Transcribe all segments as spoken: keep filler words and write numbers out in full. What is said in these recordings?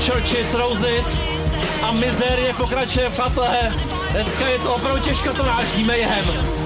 Churches Roses a mizérně pokračuje, přátelé. Dneska je to opravdu těžkotonážní mayhem.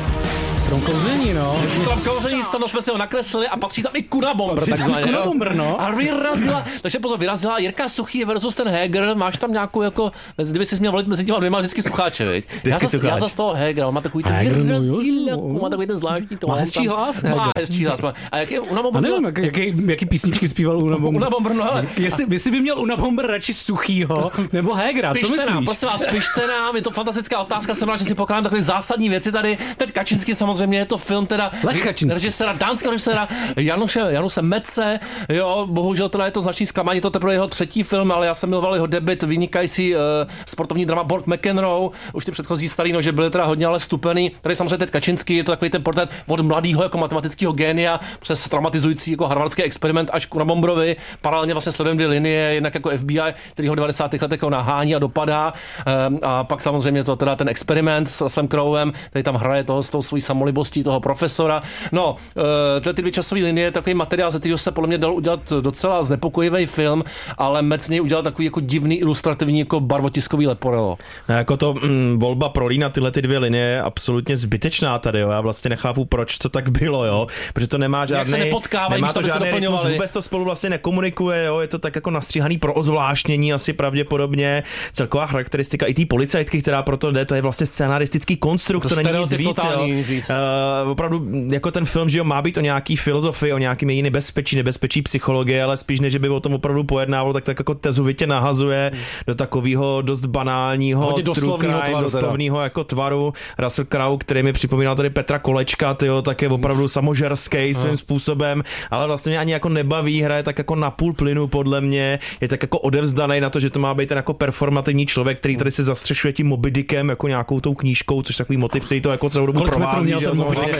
Strom kouření, no. Strom kouření, stano jsme si ho nakreslili a patří tam i Kunabomb. Kunabomber, no. A vyrazila, takže pozor, vyrazila Jirka Suchý versus ten Heger. Máš tam nějakou jako, kdyby jsi měl volit mezi těma dvěma vždycky Sucháče, viď? Já za, já za z toho Hegera, on má takový ten vyrazil, má takový ten zvláštní tón. Má hezčí hlas, Má hezčí hlas. A jaký Unabomber? A nevím, jak, jaký, jaký písničky zpíval Unabomber. Unabomber, no hele. Jestli, jestli by měl Unabomber radši Suchýho nebo Hegera, co myslíš? Nám, prosím vás, pište nám, je to fantastická otázka, jsem rád, že si pokládám takové zásadní věci tady. Teď Kačinský samozřejmě je to film teda režiséra, dánského režiséra Januse, Januse Mece, jo, bohužel teda je to značný zklamání, to teprve jeho třetí film, ale já jsem miloval jeho debut, vynikající uh, sportovní drama Borg McEnroe, už ty předchozí starý nože byly teda hodně ale stupený, tady samozřejmě teď Kačinský, je to takový ten portrét od mladého jako matematického génia přes traumatizující jako harvardský experiment až k Unabombrovi, paralelně vlastně sledujeme dvě linie, jednak jako F B I, který ho v devadesátých letech jako nahání a dopadá, um, a pak samozřejmě to teda ten experiment s Russellem Crowem, který tam hraje toho s tou svojí samolibostí toho profesora. No, uh, ty dvě časové linie, takový materiál, ze kterého se podle mě dal udělat docela znepokojivý film, ale Metz z něj udělal takový jako divný ilustrativní jako barvotiskový leporelo. No, jako to mm, volba prolínat tyhle ty dvě linie je absolutně zbytečná tady, jo. Já vlastně nechápu, proč to tak bylo, jo. Protože to nemá žádný, nemá to žádný rytmus, vůbec to spolu vlastně nekomunikuje, jo. Je to tak jako nastříhaný pro ozvláštnění asi pravděpodobně. Celková charakteristika i té policajtky, která proto jde, to je vlastně scénaristický konstrukt, to, to není nic víc, jo. Nic víc. Uh, opravdu jako ten film, že jo, má být o nějaký filozofii, o nějakým její nebezpečí, nebezpečí psychologie, ale spíš než by o tom opravdu pojednával, tak tak jako tezovitě nahazuje hmm. do takového dost banálního true crime, doslovného jako tvaru. Russell Crowe, který mi připomínal tady Petra Kolečka, tyjo, tak je opravdu samožerský svým způsobem, ale vlastně mě ani jako nebaví, hraje tak jako na půl plynu podle mě, je tak jako odevzdaný na to, že to má být ten jako performativní člověk, který tady se zastřešuje tím Moby Dickem, jako nějakou tou knížkou, což takový motiv, který to jako celou dobu provází, že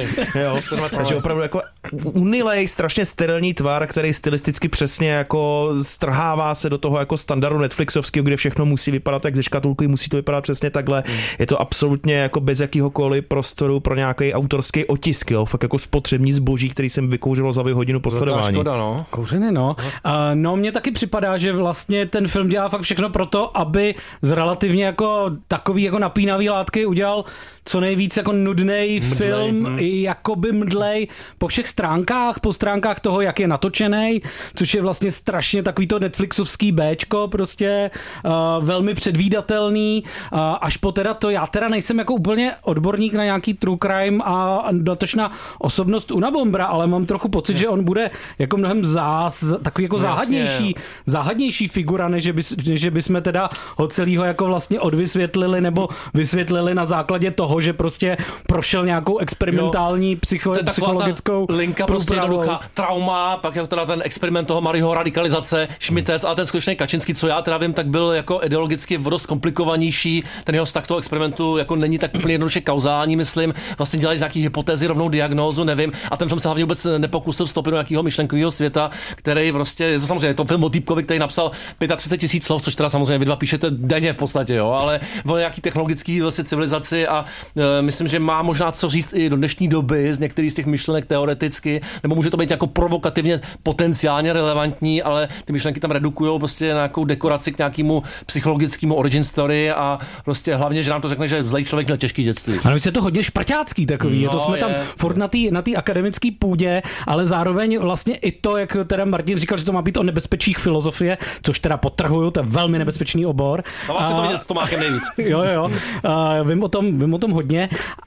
jo. Takže opravdu jako unilej, strašně sterilní tvar, který stylisticky přesně jako strhává se do toho jako standardu Netflixovského, kde všechno musí vypadat jak ze škatulky, musí to vypadat přesně takhle. Mm. Je to absolutně jako bez jakýhokoliv prostoru pro nějaký autorský otisk, jo, fakt jako spotřební zboží, který jsem vykouřilo za hodinu po sledování. Škoda, no. Kouřiny, no. Uh, no, mně taky připadá, že vlastně ten film dělá fakt všechno pro to, aby z relativně jako takový jako napínavý látky udělal co nejvíc jako nudnej mdlej, film, hmm. jakoby mdlej po všech stránkách, po stránkách toho, jak je natočený, což je vlastně strašně takový to Netflixovský béčko, prostě uh, velmi předvídatelný, uh, až po teda to, já teda nejsem jako úplně odborník na nějaký true crime a dotočná osobnost Unabombra, ale mám trochu pocit, že on bude jako mnohem zás, takový jako záhadnější, záhadnější figura, než by, než by jsme teda ho celýho jako vlastně odvysvětlili nebo vysvětlili na základě toho, že prostě prošel nějakou experimentální psycho, psychologickou linka prostě jednoduchá trauma, pak jako teda ten experiment toho Mariho radikalizace, Šmitec, ale ten skutečný Kačinský, co já teda vím, tak byl jako ideologicky dost komplikovanější, ten jeho vztah toho experimentu jako není tak úplně jednoduše kauzální, myslím, vlastně dělají z nějakých hypotézy rovnou diagnózu, nevím, a ten film se hlavně vůbec nepokusil vstoupit do nějakého myšlenkového světa, který prostě, je to samozřejmě je to film o týpkovi, který napsal třicet pět tisíc slov, což teda samozřejmě vy dva píšete denně v podstatě, jo, ale o nějaký technologický vlastně civilizaci a e, myslím, že má možná co říct i do dnešní doby z některých z těch myšlenek teoreticky, nebo může to být jako provokativně potenciálně relevantní, ale ty myšlenky tam redukujou prostě nějakou dekoraci k nějakému psychologickému origin story a prostě hlavně, že nám to řekne, že zlej člověk měl těžký dětství. Ano, je to hodně šprťácký takový, no, to jsme je. Tam furt na té na té akademické půdě, ale zároveň vlastně i to, jak teda Martin říkal, že to má být o nebezpečích filozofie, což teda podtrhuju, to je velmi nebezpečný obor. To vlastně to vidět s Tomákem nejvíc. Jo, jo, uh, vím o tom, vím o tom hodně,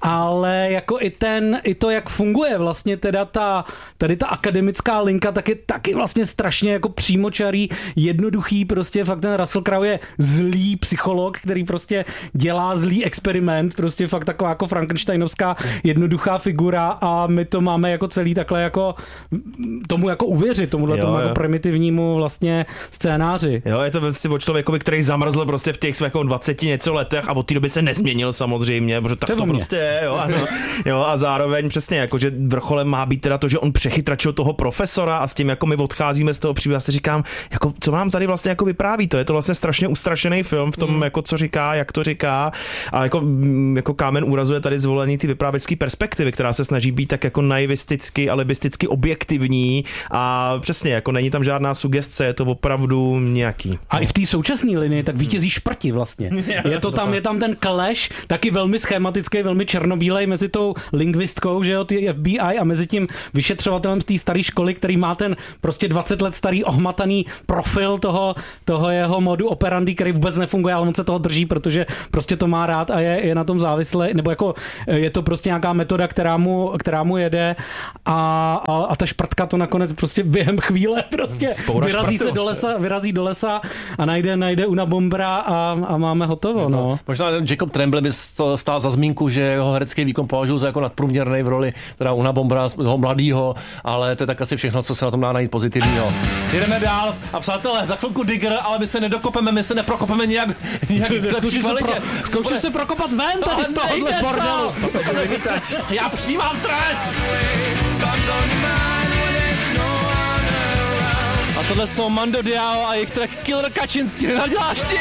ale jako i ten, i to, jak funguje vlastně teda ta, tady ta akademická linka, tak je taky vlastně strašně jako přímočarý, jednoduchý, prostě fakt ten Russell Crowe je zlý psycholog, který prostě dělá zlý experiment, prostě fakt taková jako Frankensteinovská jednoduchá figura a my to máme jako celý takhle jako tomu jako uvěřit, tomuhle jo, tomu jo. jako primitivnímu vlastně scénáři. Jo, je to vlastně o člověkovi, který zamrzl prostě v těch svých dvaceti něco letech a od té doby se nezměnil samozřejmě, protože tak to, to prostě je, jo, ano. Jo, a zároveň přesně, jako, že vrcholem má být teda to, že on přechytračil toho profesora a s tím jako my odcházíme z toho příběhu. Já si říkám, jako, co nám tady vlastně jako vypráví, to je to vlastně strašně ustrašený film v tom, mm. jako co říká, jak to říká a jako, jako kámen úrazu je tady zvolený ty vyprávěčské perspektivy, která se snaží být tak jako naivisticky, alibisticky objektivní a přesně, jako není tam žádná sugestce, je to opravdu nějaký. A i v té současné linii tak vítězí šprti vlastně. Je to tam, je tam ten clash, taky velmi schematický, velmi černobílej mezi tou lingvistkou, že jo, ty F B I a mezi tím vyšetřovatelem z té staré školy, který má ten prostě dvacet let starý ohmataný profil toho, toho jeho modu operandi, který vůbec nefunguje, ale on se toho drží, protože prostě to má rád a je, je na tom závislý, nebo jako je to prostě nějaká metoda, která mu, která mu jede a, a, a ta šprtka to nakonec prostě během chvíle prostě Spoura vyrazí šprtu. se do lesa, vyrazí do lesa a najde, najde Unabombra a, a máme hotovo, no. Možná Jacob Tremblay by stál za zmínku, že jeho herecký výkon považuji za jako nadprůměrný v roli teda Unabombra, toho mladýho, ale to je tak asi všechno, co se na tom dá najít pozitivního. Jdeme dál a přátelé, za chvilku Digger, ale my se nedokopeme, my se neprokopeme nějak, nějak zkouši se, pro, zkouši se prokopat ven tady z tohohle bordelu. Já přijímám trest! A tohle jsou Mando Diao a jejich track Killer Kačinský, nenaděláš nic!